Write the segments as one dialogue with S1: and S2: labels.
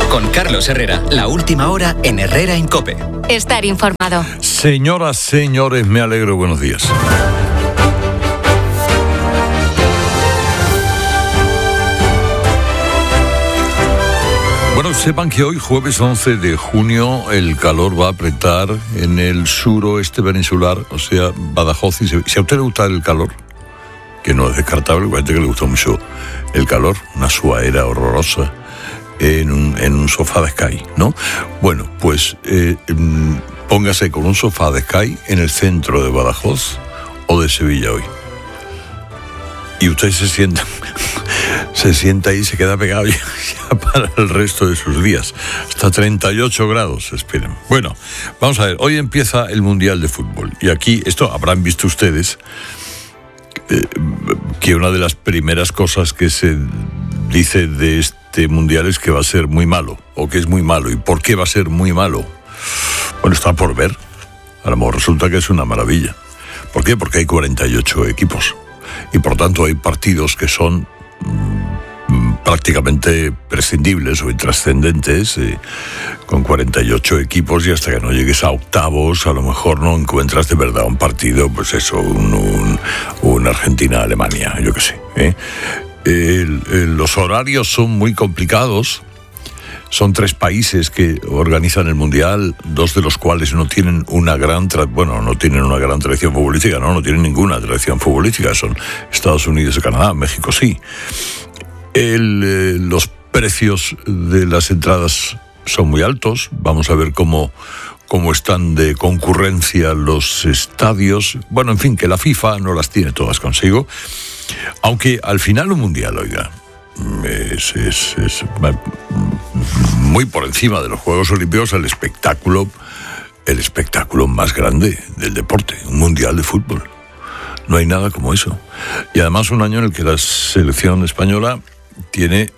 S1: Con Carlos Herrera, la última hora en Herrera en COPE.
S2: Estar informado.
S3: Señoras, señores, me alegro. Buenos días. Bueno, sepan que hoy, jueves 11 de junio, el calor va a apretar en el suroeste peninsular, o sea, Badajoz y Sevilla. Si a usted le gusta el calor, que no es descartable, hay gente que le gusta mucho el calor, una suadera horrorosa en un sofá de Sky, ¿no? Bueno, pues póngase con un sofá de Sky en el centro de Badajoz o de Sevilla hoy. Y usted se sienta ahí y se queda pegado ya para el resto de sus días. Hasta 38 grados, esperen. Bueno, vamos a ver, hoy empieza el Mundial de Fútbol. Y aquí, esto habrán visto ustedes, que una de las primeras cosas que se dice de este Mundial es que va a ser muy malo, o que es muy malo. ¿Y por qué va a ser muy malo? Bueno, está por ver. A lo mejor resulta que es una maravilla. ¿Por qué? Porque hay 48 equipos. Y por tanto hay partidos que son prácticamente prescindibles o intrascendentes, con 48 equipos, y hasta que no llegues a octavos a lo mejor no encuentras de verdad un partido, pues eso, un Argentina-Alemania, yo qué sé. Los horarios son muy complicados. Son 3 países que organizan el Mundial, 2 de los cuales no tienen una gran tradición futbolística, no tienen ninguna tradición futbolística, son Estados Unidos y Canadá, México sí. Los precios de las entradas son muy altos, vamos a ver cómo están de concurrencia los estadios. Bueno, en fin, que la FIFA no las tiene todas consigo, aunque al final un Mundial, oiga, es muy por encima de los Juegos Olímpicos el espectáculo más grande del deporte, un Mundial de fútbol. No hay nada como eso. Y además un año en el que la selección española tiene,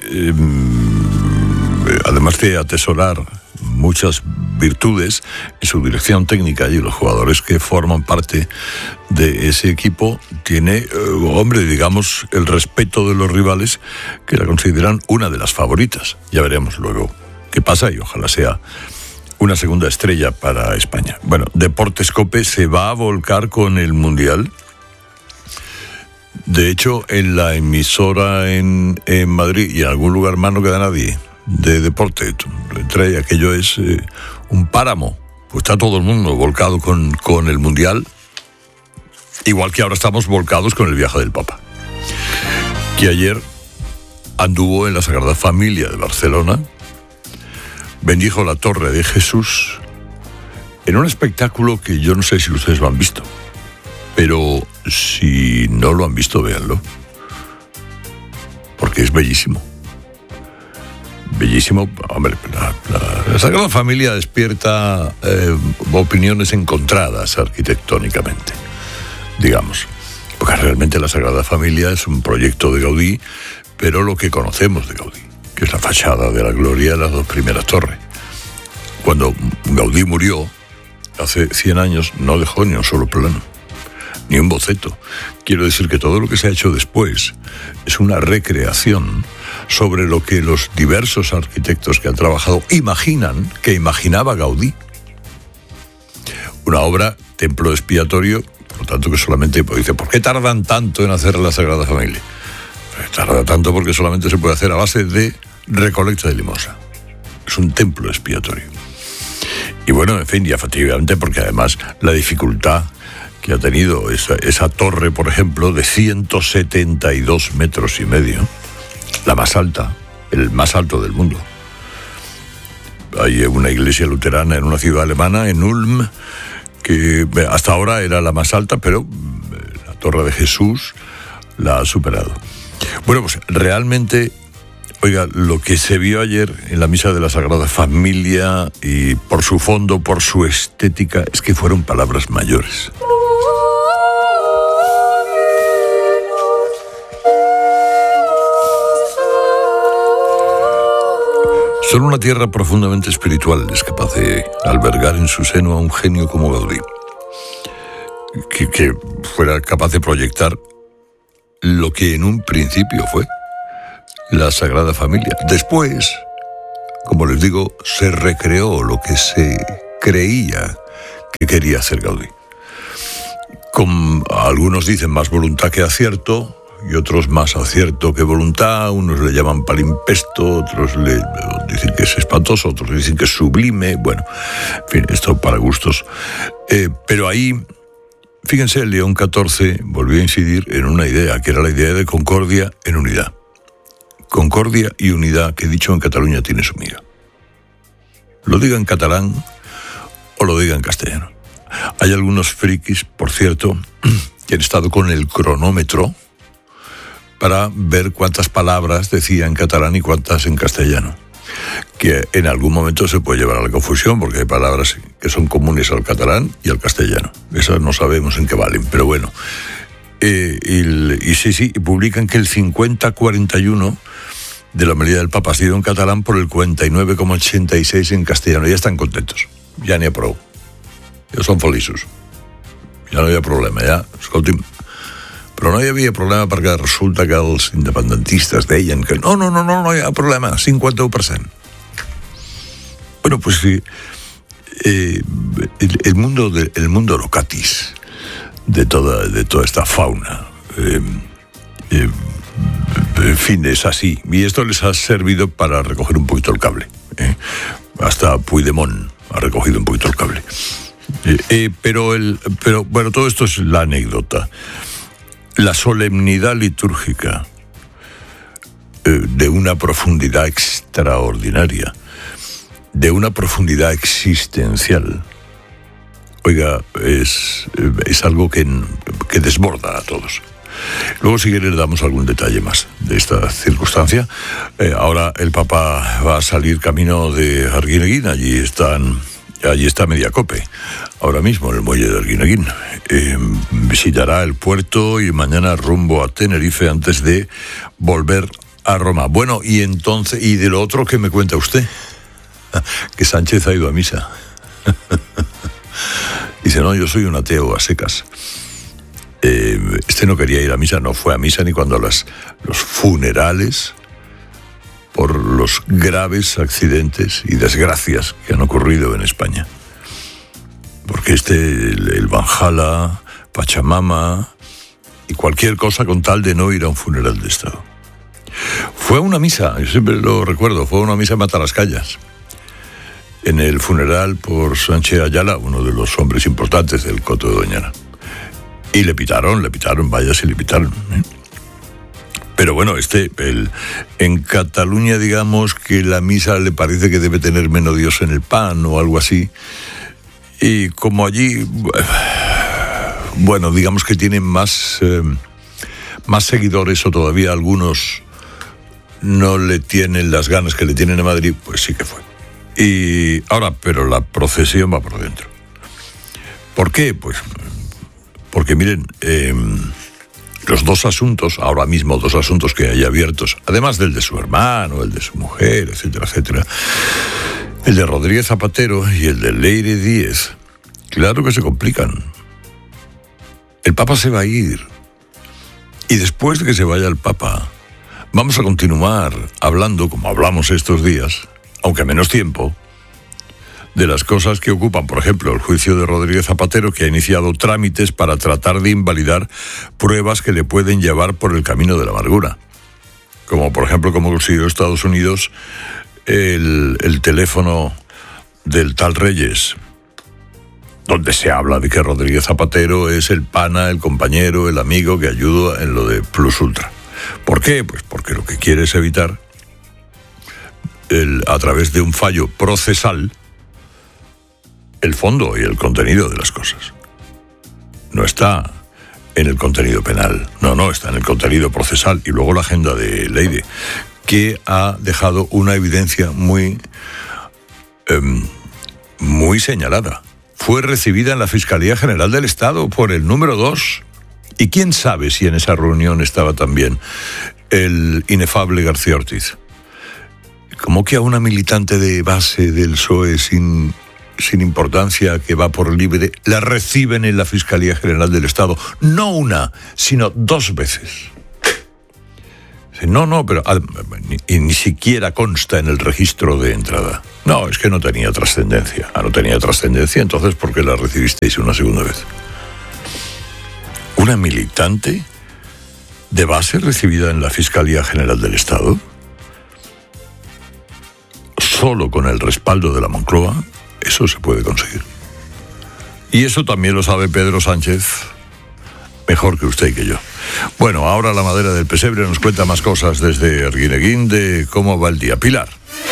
S3: además de atesorar muchas virtudes en su dirección técnica y los jugadores que forman parte de ese equipo, tiene, digamos, el respeto de los rivales, que la consideran una de las favoritas. Ya veremos luego qué pasa y ojalá sea una segunda estrella para España. Bueno, Deportes COPE se va a volcar con el Mundial. De hecho, en la emisora en Madrid y en algún lugar más no queda nadie de deporte. Entre aquello es un páramo. Pues está todo el mundo volcado con el Mundial, igual que ahora estamos volcados con el viaje del Papa, que ayer anduvo en la Sagrada Familia de Barcelona, bendijo la Torre de Jesús en un espectáculo que yo no sé si ustedes lo han visto, pero si no lo han visto, véanlo, porque es bellísimo. Bellísimo. Hombre, la Sagrada Familia despierta opiniones encontradas arquitectónicamente, digamos, porque realmente la Sagrada Familia es un proyecto de Gaudí, pero lo que conocemos de Gaudí, que es la fachada de la gloria de las 2 primeras torres. Cuando Gaudí murió, hace 100 años, no dejó ni un solo plano, ni un boceto. Quiero decir que todo lo que se ha hecho después es una recreación sobre lo que los diversos arquitectos que han trabajado imaginan que imaginaba Gaudí. Una obra, templo expiatorio, por lo tanto que solamente dice, ¿por qué tardan tanto en hacer la Sagrada Familia? Tarda tanto porque solamente se puede hacer a base de recolecta de limosna. Es un templo expiatorio. Y bueno, en fin, y efectivamente, porque además la dificultad que ha tenido esa torre, por ejemplo, de 172 metros y medio, la más alta, el más alto del mundo. Hay una iglesia luterana en una ciudad alemana, en Ulm, que hasta ahora era la más alta, pero la Torre de Jesús la ha superado. Bueno, pues realmente, oiga, lo que se vio ayer en la misa de la Sagrada Familia, y por su fondo, por su estética, es que fueron palabras mayores. Solo una tierra profundamente espiritual es capaz de albergar en su seno a un genio como Gaudí, que fuera capaz de proyectar lo que en un principio fue la Sagrada Familia. Después, como les digo, se recreó lo que se creía que quería hacer Gaudí. Con algunos dicen más voluntad que acierto, y otros más acierto que voluntad. Unos le llaman palimpesto, otros le dicen que es espantoso, otros dicen que es sublime. Bueno, en fin, esto para gustos. Pero ahí, fíjense, León XIV volvió a incidir en una idea, que era la idea de concordia en unidad. Concordia y unidad, que dicho en Cataluña tiene su miga. Lo diga en catalán o lo diga en castellano. Hay algunos frikis, por cierto, que han estado con el cronómetro para ver cuántas palabras decía en catalán y cuántas en castellano. Que en algún momento se puede llevar a la confusión, porque hay palabras que son comunes al catalán y al castellano. Esas no sabemos en qué valen, pero bueno. Y publican que el 50-41 de la homilía del Papa ha sido en catalán por el 49,86 en castellano. Ya están contentos. Ja n'hi ha prou. Ja són feliços. Ja no hi ha problema, ja. Escolti'm, però no hi havia problema perquè resulta que els independentistes deien que no hi ha problema, 51%. Bueno, pues sí, el mundo locatis de toda esta fauna, en fin, es así. Y esto les ha servido para recoger un poquito el cable. Hasta Puigdemont ha recogido un poquito el cable. Pero bueno, todo esto es la anécdota. La solemnidad litúrgica de una profundidad extraordinaria, de una profundidad existencial, oiga, es algo que desborda a todos. Luego, si quieres, damos algún detalle más de esta circunstancia. Ahora el Papa va a salir camino de Arguineguín. Allí está Mediacope, ahora mismo en el muelle de Arguineguín. Visitará el puerto y mañana rumbo a Tenerife antes de volver a Roma. Bueno, y entonces, ¿y de lo otro qué me cuenta usted? Que Sánchez ha ido a misa. Dice, no, yo soy un ateo a secas. Este no quería ir a misa, no fue a misa ni cuando los funerales por los graves accidentes y desgracias que han ocurrido en España. Porque el Valhalla, Pachamama y cualquier cosa con tal de no ir a un funeral de Estado. Fue a una misa, yo siempre lo recuerdo, fue a una misa en Matalascallas, en el funeral por Sánchez Ayala, uno de los hombres importantes del Coto de Doñana. Y le pitaron, vaya si le pitaron. Pero bueno, en Cataluña, digamos que la misa le parece que debe tener menos Dios en el pan o algo así. Y como allí, bueno, digamos que tienen más seguidores, o todavía algunos no le tienen las ganas que le tienen a Madrid, pues sí que fue. Y ahora, pero la procesión va por dentro. ¿Por qué? Pues porque miren, los dos asuntos, ahora mismo dos asuntos que hay abiertos, además del de su hermano, el de su mujer, etcétera, etcétera, el de Rodríguez Zapatero y el de Leire Díez, claro que se complican. El Papa se va a ir. Y después de que se vaya el Papa, vamos a continuar hablando, como hablamos estos días, aunque a menos tiempo, de las cosas que ocupan, por ejemplo, el juicio de Rodríguez Zapatero, que ha iniciado trámites para tratar de invalidar pruebas que le pueden llevar por el camino de la amargura. Como, por ejemplo, como consiguió Estados Unidos el teléfono del tal Reyes, donde se habla de que Rodríguez Zapatero es el pana, el compañero, el amigo que ayuda en lo de Plus Ultra. ¿Por qué? Pues porque lo que quiere es evitar, a través de un fallo procesal, el fondo y el contenido de las cosas. No está en el contenido penal, no, está en el contenido procesal. Y luego la agenda de Leire, que ha dejado una evidencia muy señalada. Fue recibida en la Fiscalía General del Estado por el número 2. Y quién sabe si en esa reunión estaba también el inefable García Ortiz. Como que a una militante de base del PSOE sin importancia, que va por libre, la reciben en la Fiscalía General del Estado, no una, sino 2 veces. No, pero ni siquiera consta en el registro de entrada. No, es que no tenía trascendencia. No tenía trascendencia, entonces ¿por qué la recibisteis una segunda vez? ¿Una militante de base recibida en la Fiscalía General del Estado? Solo con el respaldo de la Moncloa, eso se puede conseguir. Y eso también lo sabe Pedro Sánchez mejor que usted y que yo. Bueno, ahora la madera del pesebre nos cuenta más cosas desde Arguineguín de cómo va el día. Pilar.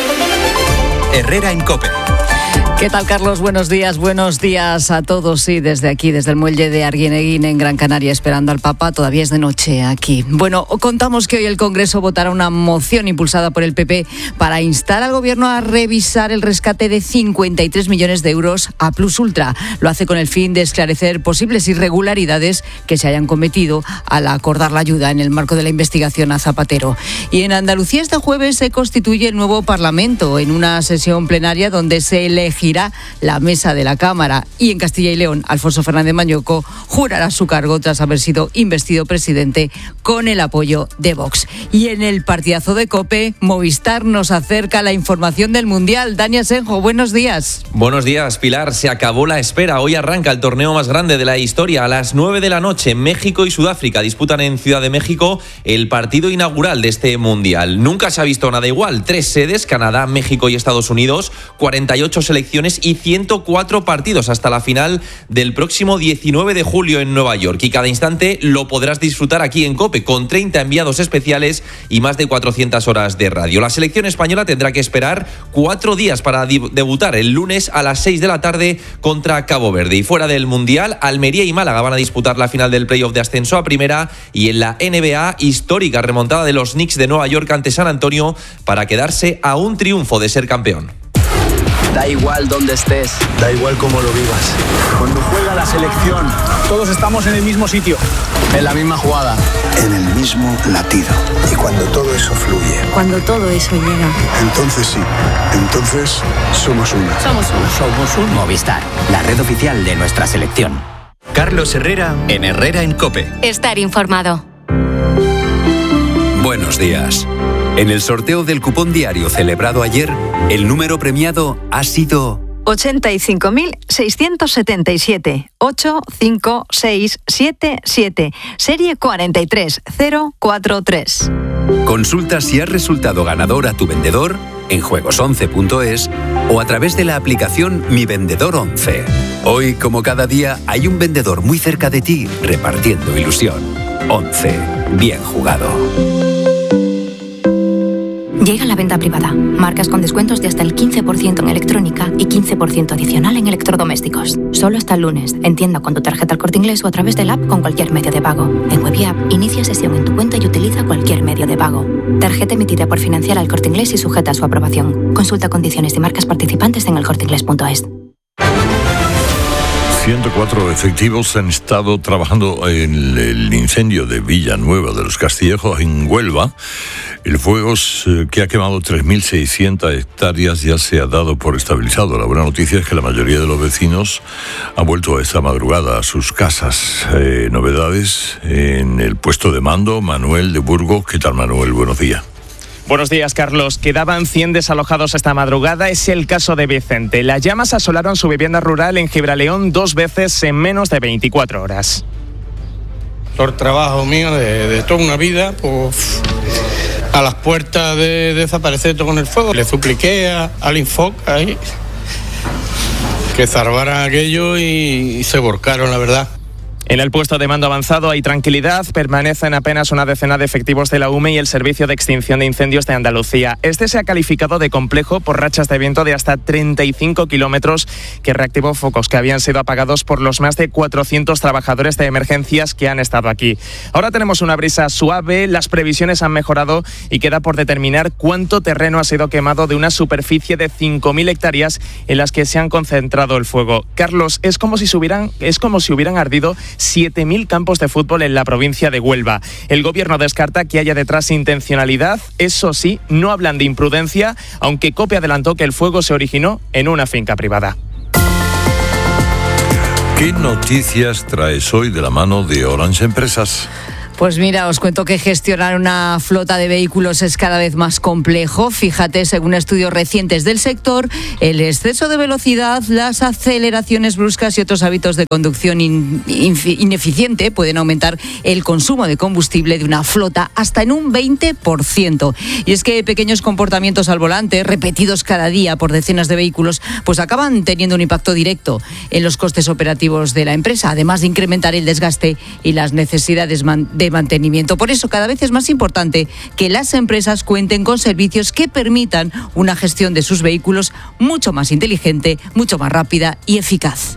S1: Herrera en COPE.
S2: ¿Qué tal, Carlos? Buenos días a todos. Sí, desde aquí, desde el muelle de Arguineguín en Gran Canaria, esperando al Papa. Todavía es de noche aquí. Bueno, contamos que hoy el Congreso votará una moción impulsada por el PP para instar al Gobierno a revisar el rescate de 53 millones de euros a Plus Ultra. Lo hace con el fin de esclarecer posibles irregularidades que se hayan cometido al acordar la ayuda en el marco de la investigación a Zapatero. Y en Andalucía este jueves se constituye el nuevo Parlamento en una sesión plenaria donde se elegirá la mesa de la Cámara, y en Castilla y León Alfonso Fernández Mañueco jurará su cargo tras haber sido investido presidente con el apoyo de Vox. Y en el partidazo de COPE, Movistar nos acerca la información del Mundial. Dani Asenjo, buenos días.
S4: Buenos días, Pilar. Se acabó la espera. Hoy arranca el torneo más grande de la historia. A las 9 de la noche, México y Sudáfrica disputan en Ciudad de México el partido inaugural de este Mundial. Nunca se ha visto nada igual. 3 sedes, Canadá, México y Estados Unidos, 48 selecciones y 104 partidos hasta la final del próximo 19 de julio en Nueva York. Y cada instante lo podrás disfrutar aquí en COPE, con 30 enviados especiales y más de 400 horas de radio. La selección española tendrá que esperar 4 días para debutar el lunes a las 6 de la tarde contra Cabo Verde. Y fuera del Mundial, Almería y Málaga van a disputar la final del playoff de ascenso a primera, y en la NBA, histórica remontada de los Knicks de Nueva York ante San Antonio para quedarse a un triunfo de ser campeón.
S5: Da igual dónde estés,
S6: da igual cómo lo vivas.
S5: Cuando juega la selección,
S6: todos estamos en el mismo sitio,
S5: en la misma jugada,
S7: en el mismo latido. Y cuando todo eso fluye,
S8: cuando todo eso llega,
S7: entonces sí, entonces somos uno.
S8: Somos uno.
S9: Movistar, la red oficial de nuestra selección.
S1: Carlos Herrera en Herrera en COPE.
S8: Estar informado.
S10: Buenos días. En el sorteo del cupón diario celebrado ayer, el número premiado ha sido
S8: 85.677 85677, serie 43043.
S10: Consulta si has resultado ganador a tu vendedor en juegos11.es o a través de la aplicación Mi Vendedor 11. Hoy, como cada día, hay un vendedor muy cerca de ti repartiendo ilusión. 11. Bien jugado.
S8: Llega la venta privada. Marcas con descuentos de hasta el 15% en electrónica y 15% adicional en electrodomésticos. Solo hasta el lunes. En tienda con tu tarjeta El Corte Inglés o a través del app con cualquier medio de pago. En web y app, inicia sesión en tu cuenta y utiliza cualquier medio de pago. Tarjeta emitida por Financiera El Corte Inglés y sujeta a su aprobación. Consulta condiciones y marcas participantes en elcorteinglés.es.
S3: 104 efectivos han estado trabajando en el incendio de Villanueva de los Castillejos, en Huelva. El fuego que ha quemado 3.600 hectáreas ya se ha dado por estabilizado. La buena noticia es que la mayoría de los vecinos han vuelto esta madrugada a sus casas. Novedades en el puesto de mando, Manuel de Burgos. ¿Qué tal, Manuel? Buenos días.
S11: Buenos días, Carlos. Quedaban 100 desalojados esta madrugada. Es el caso de Vicente. Las llamas asolaron su vivienda rural en Gibraleón 2 veces en menos de 24 horas.
S12: Por trabajo mío de toda una vida, pues a las puertas de desaparecer todo con el fuego. Le supliqué al Infoc ahí que salvaran aquello y se volcaron, la verdad.
S11: En el puesto de mando avanzado hay tranquilidad, permanecen apenas una decena de efectivos de la UME y el Servicio de Extinción de Incendios de Andalucía. Este se ha calificado de complejo por rachas de viento de hasta 35 kilómetros que reactivó focos que habían sido apagados por los más de 400 trabajadores de emergencias que han estado aquí. Ahora tenemos una brisa suave, las previsiones han mejorado y queda por determinar cuánto terreno ha sido quemado de una superficie de 5.000 hectáreas en las que se han concentrado el fuego. Carlos, es como si hubieran ardido 7.000 campos de fútbol en la provincia de Huelva. El gobierno descarta que haya detrás intencionalidad. Eso sí, no hablan de imprudencia, aunque COPE adelantó que el fuego se originó en una finca privada.
S3: ¿Qué noticias traes hoy de la mano de Orange Empresas?
S2: Pues mira, os cuento que gestionar una flota de vehículos es cada vez más complejo. Fíjate, según estudios recientes del sector, el exceso de velocidad, las aceleraciones bruscas y otros hábitos de conducción ineficiente pueden aumentar el consumo de combustible de una flota hasta en un 20%. Y es que pequeños comportamientos al volante, repetidos cada día por decenas de vehículos, pues acaban teniendo un impacto directo en los costes operativos de la empresa, además de incrementar el desgaste y las necesidades de mantenimiento. Por eso, cada vez es más importante que las empresas cuenten con servicios que permitan una gestión de sus vehículos mucho más inteligente, mucho más rápida y eficaz.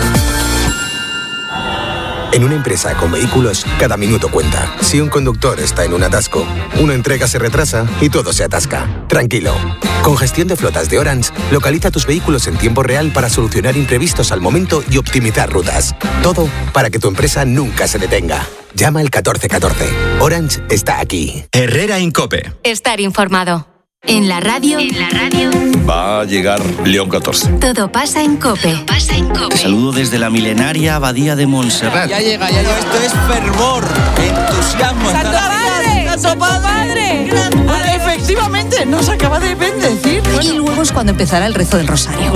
S13: En una empresa con vehículos, cada minuto cuenta. Si un conductor está en un atasco, una entrega se retrasa y todo se atasca. Tranquilo. Con gestión de flotas de Orange, localiza tus vehículos en tiempo real para solucionar imprevistos al momento y optimizar rutas. Todo para que tu empresa nunca se detenga. Llama al 1414. Orange está aquí.
S1: Herrera en COPE.
S8: Estar informado. En la radio.
S3: Va a llegar León 14.
S8: Todo pasa en COPE.
S14: Te saludo desde la milenaria Abadía de Montserrat.
S15: Ya llega. Esto es fervor, entusiasmo.
S2: ¡Santo Padre! ¡Santo Padre! Efectivamente, nos acaba de bendecir. Y luego es cuando empezará el rezo del rosario.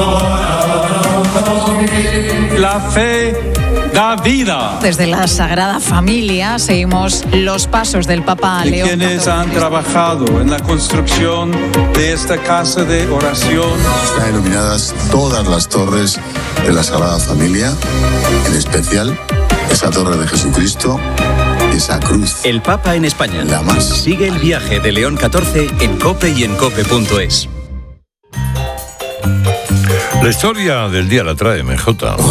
S16: La fe da vida.
S17: Desde la Sagrada Familia seguimos los pasos del Papa León.
S16: Quienes han trabajado en la construcción de esta casa de oración.
S18: Están iluminadas todas las torres de la Sagrada Familia, en especial esa torre de Jesucristo, esa cruz.
S1: El Papa en España.
S18: La más.
S1: Sigue el viaje de León 14 en COPE y en COPE.es.
S3: La historia del día la trae MJ.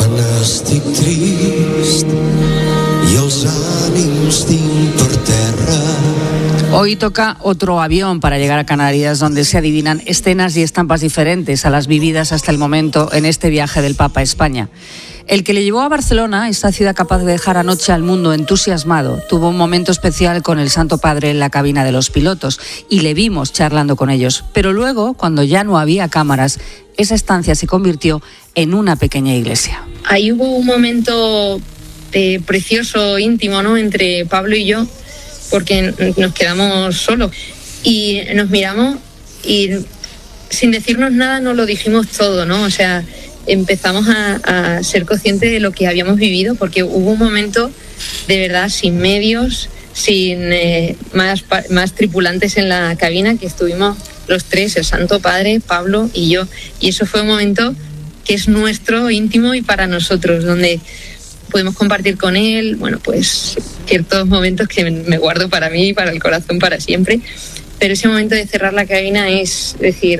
S17: Hoy toca otro avión para llegar a Canarias, donde se adivinan escenas y estampas diferentes a las vividas hasta el momento en este viaje del Papa a España. El que le llevó a Barcelona, esta ciudad capaz de dejar anoche al mundo entusiasmado, tuvo un momento especial con el Santo Padre en la cabina de los pilotos y le vimos charlando con ellos. Pero luego, cuando ya no había cámaras, esa estancia se convirtió en una pequeña iglesia.
S19: Ahí hubo un momento precioso, íntimo, ¿no?, entre Pablo y yo, porque nos quedamos solos y nos miramos y sin decirnos nada nos lo dijimos todo, ¿no? O sea, empezamos a ser conscientes de lo que habíamos vivido, porque hubo un momento de verdad sin medios, sin más tripulantes en la cabina, que estuvimos los tres, el Santo Padre, Pablo y yo, y eso fue un momento que es nuestro, íntimo y para nosotros, donde podemos compartir con él, bueno, pues ciertos momentos que me guardo para mí, para el corazón, para siempre, pero ese momento de cerrar la cabina es decir,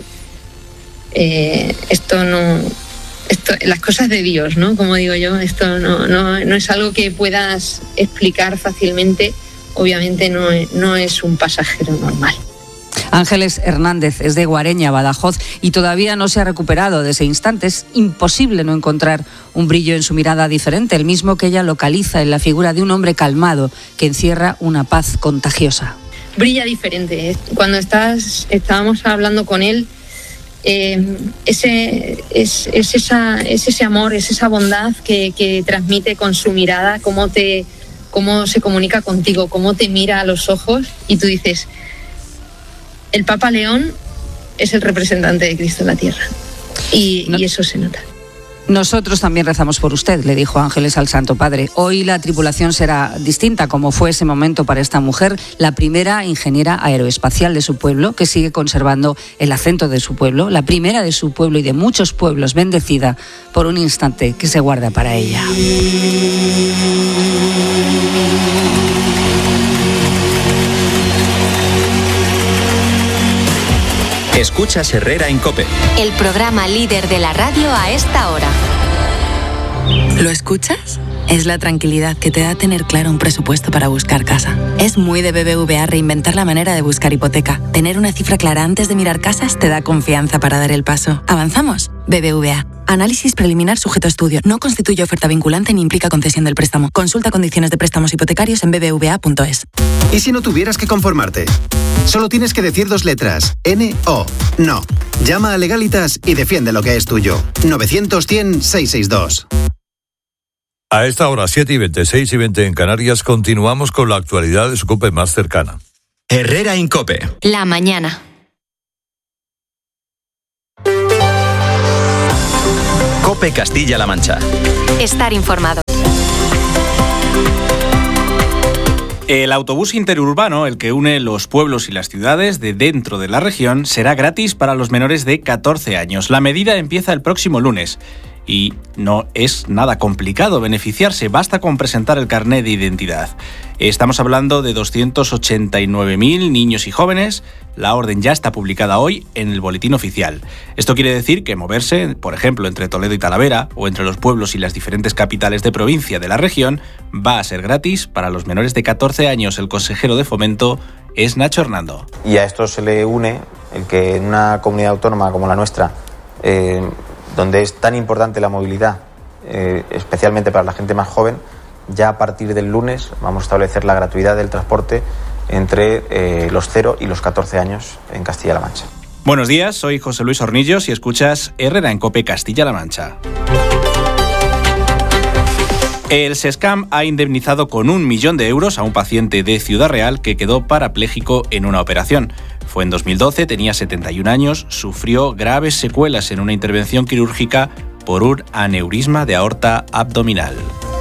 S19: las cosas de Dios, ¿no? Como digo yo, esto no es algo que puedas explicar fácilmente, obviamente no es un pasajero normal.
S17: Ángeles Hernández es de Guareña, Badajoz, y todavía no se ha recuperado de ese instante. Es imposible no encontrar un brillo en su mirada diferente, el mismo que ella localiza en la figura de un hombre calmado que encierra una paz contagiosa.
S19: Brilla diferente. Cuando estábamos hablando con él, es ese amor, es esa bondad que transmite con su mirada, cómo se comunica contigo, cómo te mira a los ojos y tú dices, el Papa León es el representante de Cristo en la tierra y eso se nota.
S17: Nosotros también rezamos por usted, le dijo Ángeles al Santo Padre. Hoy la tripulación será distinta, como fue ese momento para esta mujer, la primera ingeniera aeroespacial de su pueblo, que sigue conservando el acento de su pueblo, la primera de su pueblo y de muchos pueblos, bendecida por un instante que se guarda para ella.
S1: Escuchas Herrera en COPE.
S8: El programa líder de la radio a esta hora.
S20: ¿Lo escuchas? Es la tranquilidad que te da tener claro un presupuesto para buscar casa. Es muy de BBVA reinventar la manera de buscar hipoteca. Tener una cifra clara antes de mirar casas te da confianza para dar el paso. ¿Avanzamos? BBVA. Análisis preliminar sujeto a estudio. No constituye oferta vinculante ni implica concesión del préstamo. Consulta condiciones de préstamos hipotecarios en bbva.es.
S21: ¿Y si no tuvieras que conformarte? Solo tienes que decir 2 letras. N-O. No. Llama a Legalitas y defiende lo que es tuyo. 900-100-662.
S3: A esta hora, 7:20, 6:20 en Canarias, continuamos con la actualidad de su COPE más cercana.
S1: Herrera Incope.
S4: La mañana.
S1: COPE Castilla-La Mancha.
S4: Estar informado.
S22: El autobús interurbano, el que une los pueblos y las ciudades de dentro de la región, será gratis para los menores de 14 años. La medida empieza el próximo lunes. Y no es nada complicado beneficiarse, basta con presentar el carné de identidad. Estamos hablando de 289.000 niños y jóvenes. La orden ya está publicada hoy en el Boletín Oficial. Esto quiere decir que moverse, por ejemplo, entre Toledo y Talavera, o entre los pueblos y las diferentes capitales de provincia de la región, va a ser gratis para los menores de 14 años. El consejero de Fomento es Nacho Hernando.
S23: Y a esto se le une el que en una comunidad autónoma como la nuestra, donde es tan importante la movilidad, especialmente para la gente más joven, ya a partir del lunes vamos a establecer la gratuidad del transporte entre los 0 y los 14 años en Castilla-La Mancha.
S22: Buenos días, soy José Luis Hornillos y escuchas Herrera en COPE Castilla-La Mancha. El SESCAM ha indemnizado con 1 millón de euros a un paciente de Ciudad Real que quedó parapléjico en una operación. Fue en 2012, tenía 71 años, sufrió graves secuelas en una intervención quirúrgica por un aneurisma de aorta abdominal.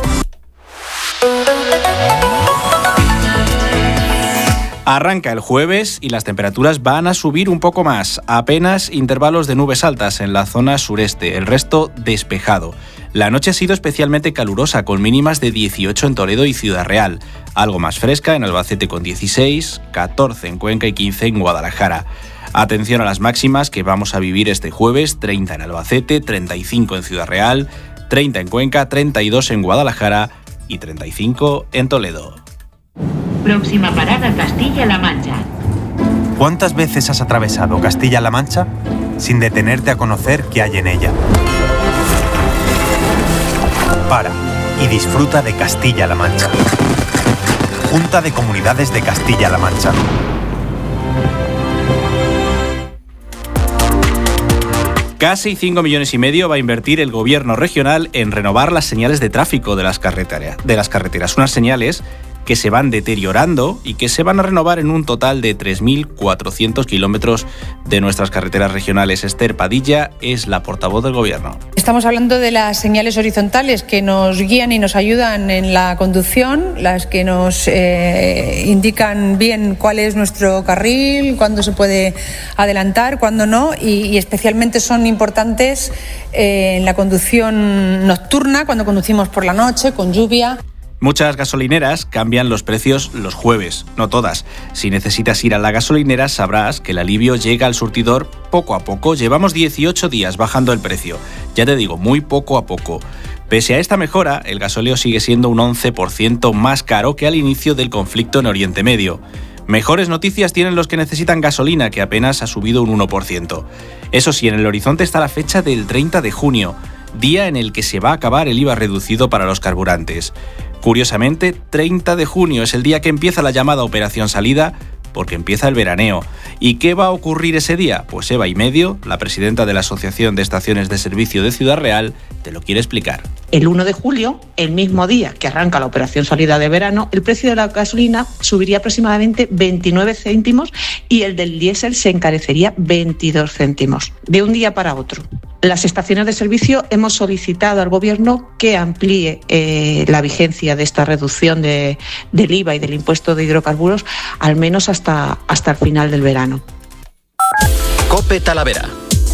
S22: Arranca el jueves y las temperaturas van a subir un poco más. Apenas intervalos de nubes altas en la zona sureste, el resto despejado. La noche ha sido especialmente calurosa, con mínimas de 18 en Toledo y Ciudad Real. Algo más fresca en Albacete con 16, 14 en Cuenca y 15 en Guadalajara. Atención a las máximas que vamos a vivir este jueves: 30 en Albacete, 35 en Ciudad Real, 30 en Cuenca, 32 en Guadalajara y 35 en Toledo.
S24: Próxima parada, Castilla-La Mancha.
S25: ¿Cuántas veces has atravesado Castilla-La Mancha sin detenerte a conocer qué hay en ella? Para y disfruta de Castilla-La Mancha. Junta de Comunidades de Castilla-La Mancha.
S22: Casi 5,5 millones va a invertir el gobierno regional en renovar las señales de tráfico de las carreteras. Unas señales que se van deteriorando y que se van a renovar en un total de 3.400 kilómetros de nuestras carreteras regionales. Esther Padilla es la portavoz del Gobierno.
S26: Estamos hablando de las señales horizontales que nos guían y nos ayudan en la conducción, las que nos indican bien cuál es nuestro carril, cuándo se puede adelantar, cuándo no, y especialmente son importantes en la conducción nocturna, cuando conducimos por la noche, con lluvia.
S22: Muchas gasolineras cambian los precios los jueves, no todas. Si necesitas ir a la gasolinera, sabrás que el alivio llega al surtidor poco a poco. Llevamos 18 días bajando el precio. Ya te digo, muy poco a poco. Pese a esta mejora, el gasóleo sigue siendo un 11% más caro que al inicio del conflicto en Oriente Medio. Mejores noticias tienen los que necesitan gasolina, que apenas ha subido un 1%. Eso sí, en el horizonte está la fecha del 30 de junio, día en el que se va a acabar el IVA reducido para los carburantes. Curiosamente, 30 de junio es el día que empieza la llamada Operación Salida, porque empieza el veraneo. ¿Y qué va a ocurrir ese día? Pues Eva y Medio, la presidenta de la Asociación de Estaciones de Servicio de Ciudad Real, te lo quiere explicar.
S27: El 1 de julio, el mismo día que arranca la Operación Salida de verano, el precio de la gasolina subiría aproximadamente 29 céntimos y el del diésel se encarecería 22 céntimos, de un día para otro. Las estaciones de servicio hemos solicitado al Gobierno que amplíe la vigencia de esta reducción del IVA y del impuesto de hidrocarburos al menos hasta el final del verano.
S1: COPE Talavera.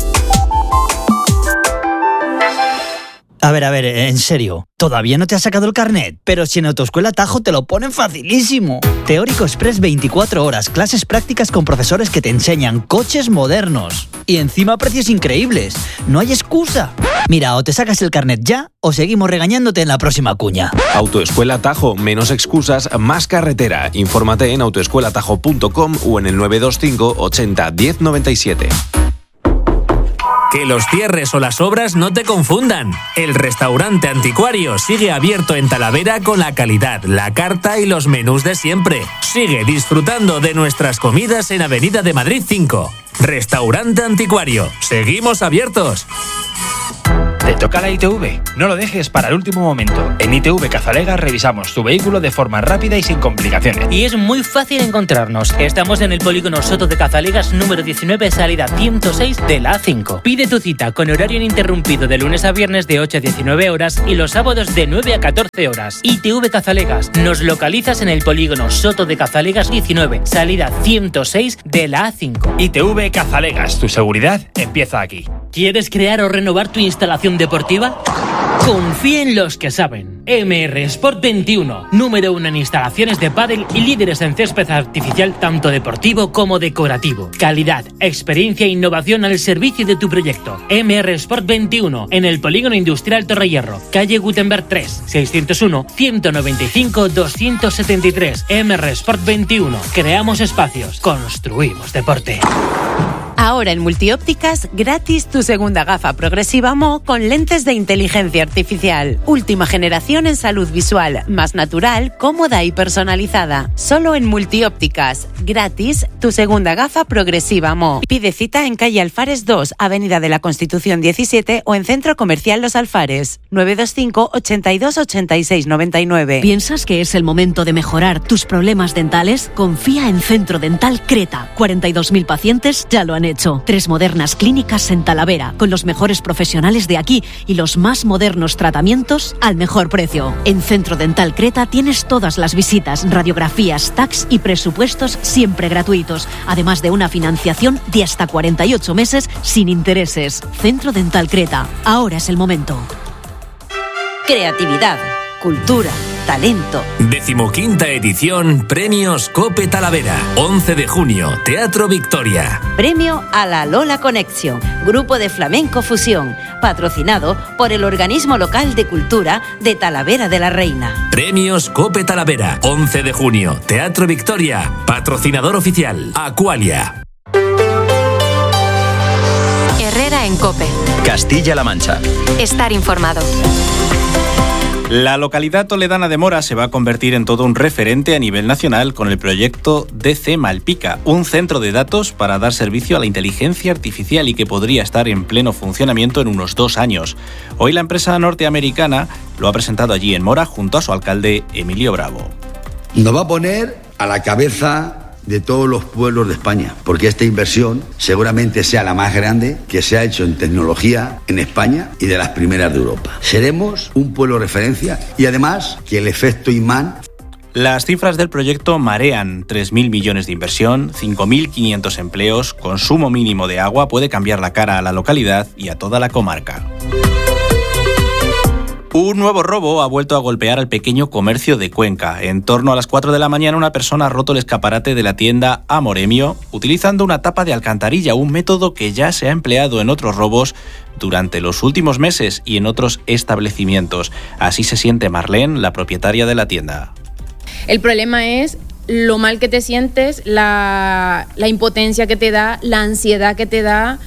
S28: A ver, en serio, todavía no te has sacado el carnet, pero si en Autoescuela Tajo te lo ponen facilísimo. Teórico Express 24 horas, clases prácticas con profesores que te enseñan coches modernos. Y encima precios increíbles, no hay excusa. Mira, o te sacas el carnet ya, o seguimos regañándote en la próxima cuña.
S29: Autoescuela Tajo, menos excusas, más carretera. Infórmate en autoescuelatajo.com o en el 925 80 10 97.
S30: Que los cierres o las obras no te confundan. El restaurante Anticuario sigue abierto en Talavera con la calidad, la carta y los menús de siempre. Sigue disfrutando de nuestras comidas en Avenida de Madrid 5. Restaurante Anticuario. Seguimos abiertos.
S31: ¿Te
S5: toca la ITV? No lo dejes para el último momento. En ITV Cazalegas revisamos tu vehículo de forma rápida y sin complicaciones.
S6: Y es muy fácil encontrarnos. Estamos en el polígono Soto de Cazalegas número 19, salida 106 de la A5. Pide tu cita con horario ininterrumpido de lunes a viernes de 8 a 19 horas y los sábados de 9 a 14 horas. ITV Cazalegas. Nos localizas en el polígono Soto de Cazalegas 19, salida 106 de la A5.
S5: ITV Cazalegas. Tu seguridad empieza aquí.
S6: ¿Quieres crear o renovar tu instalación deportiva? Confía en los que saben. MR Sport 21, número 1 en instalaciones de pádel y líderes en césped artificial tanto deportivo como decorativo. Calidad, experiencia e innovación al servicio de tu proyecto. MR Sport 21, en el Polígono Industrial Torrehierro, calle Gutenberg 3, 601-195-273. MR Sport 21. Creamos espacios, construimos deporte.
S7: Ahora en Multiópticas, gratis tu segunda gafa progresiva Mo con lentes de inteligencia artificial. Última generación en salud visual, más natural, cómoda y personalizada. Solo en Multiópticas, gratis tu segunda gafa progresiva Mo. Pide cita en calle Alfares 2, Avenida de la Constitución 17 o en Centro Comercial Los Alfares. 925 82 86 99.
S9: ¿Piensas que es el momento de mejorar tus problemas dentales? Confía en Centro Dental Creta. 42.000 pacientes ya lo han hecho. 3 modernas clínicas en Talavera, con los mejores profesionales de aquí y los más modernos tratamientos al mejor precio. En Centro Dental Creta tienes todas las visitas, radiografías, tax y presupuestos siempre gratuitos, además de una financiación de hasta 48 meses sin intereses. Centro Dental Creta, ahora es el momento.
S7: Creatividad, cultura, talento.
S30: 15ª edición Premios Cope Talavera. 11 de junio, Teatro Victoria.
S7: Premio a la Lola Connection, grupo de flamenco fusión, patrocinado por el Organismo Local de Cultura de Talavera de la Reina.
S30: Premios Cope Talavera. 11 de junio, Teatro Victoria. Patrocinador oficial, Aqualia.
S4: Herrera en Cope.
S1: Castilla-La Mancha.
S4: Estar informado.
S22: La localidad toledana de Mora se va a convertir en todo un referente a nivel nacional con el proyecto DC Malpica, un centro de datos para dar servicio a la inteligencia artificial y que podría estar en pleno funcionamiento en unos 2 años. Hoy la empresa norteamericana lo ha presentado allí en Mora junto a su alcalde Emilio Bravo.
S10: Nos va a poner a la cabeza de todos los pueblos de España, porque esta inversión seguramente sea la más grande que se ha hecho en tecnología en España y de las primeras de Europa. Seremos un pueblo referencia y además que el efecto imán.
S22: Las cifras del proyecto marean: 3.000 millones de inversión, 5.500 empleos, consumo mínimo de agua, puede cambiar la cara a la localidad y a toda la comarca. Un nuevo robo ha vuelto a golpear al pequeño comercio de Cuenca. En torno a las 4 de la mañana, una persona ha roto el escaparate de la tienda Amoremio utilizando una tapa de alcantarilla, un método que ya se ha empleado en otros robos durante los últimos meses y en otros establecimientos. Así se siente Marlene, la propietaria de la tienda.
S11: El problema es lo mal que te sientes, la impotencia que te da, la ansiedad que te da,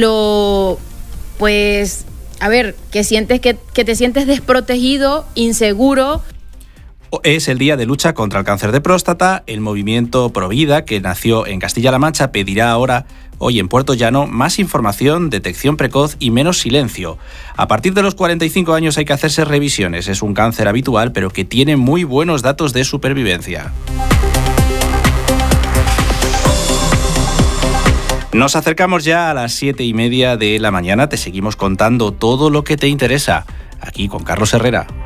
S11: que sientes que te sientes desprotegido, inseguro.
S22: Es el día de lucha contra el cáncer de próstata. El movimiento Provida, que nació en Castilla-La Mancha, pedirá ahora, hoy en Puerto Llano, más información, detección precoz y menos silencio. A partir de los 45 años hay que hacerse revisiones. Es un cáncer habitual, pero que tiene muy buenos datos de supervivencia. Nos acercamos ya a las 7:30 de la mañana. Te seguimos contando todo lo que te interesa, aquí con Carlos Herrera.